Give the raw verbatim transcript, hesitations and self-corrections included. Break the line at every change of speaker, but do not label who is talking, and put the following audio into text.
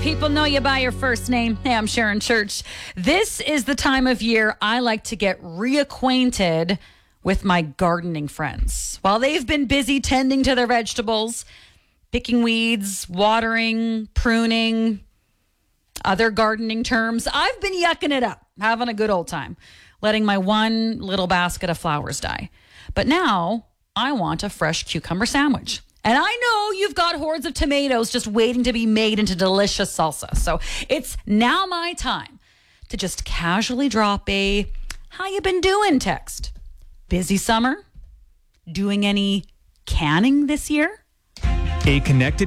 People know you by your first name. Hey, I'm Sharon Church. This is the time of year I like to get reacquainted with my gardening friends. While they've been busy tending to their vegetables, picking weeds, watering, pruning, other gardening terms, I've been yucking it up, having a good old time, letting my one little basket of flowers die. But now I want a fresh cucumber sandwich. And I know you've got hordes of tomatoes just waiting to be made into delicious salsa. So it's now my time to just casually drop a "how you been doing" text. Busy summer? Doing any canning this year?
A connected